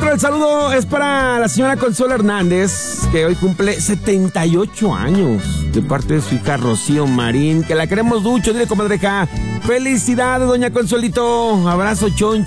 Otro el saludo es para la señora Consuelo Hernández, que hoy cumple 78 años, de parte de su hija Rocío Marín, que la queremos mucho. Dile, comadreja, felicidades, doña Consuelito. Abrazo choncho.